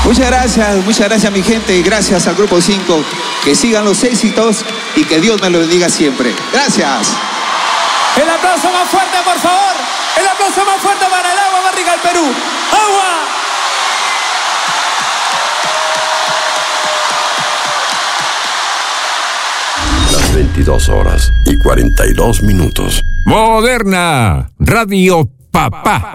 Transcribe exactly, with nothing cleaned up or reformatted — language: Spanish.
Muchas gracias, muchas gracias mi gente, y gracias al Grupo cinco. Que sigan los éxitos y que Dios me lo bendiga siempre. Gracias. El aplauso más fuerte, por favor. El aplauso más fuerte para el agua más rica del Perú. ¡Agua! Las veintidós horas y cuarenta y dos minutos. Moderna Radio Papá.